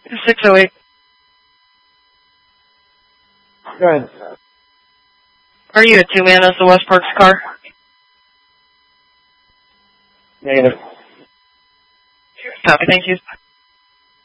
608. Go ahead. Are you a two-man as the West Parks car? Negative. Copy, thank you.